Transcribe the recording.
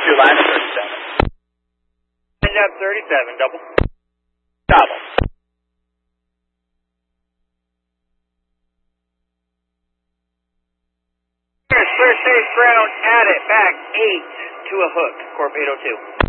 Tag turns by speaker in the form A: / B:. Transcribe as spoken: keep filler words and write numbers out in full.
A: two, line of thirty-seven.
B: Line up thirty-seven, double.
A: Double.
B: Clear safe ground, add it back eight to a hook, Corp eight oh two.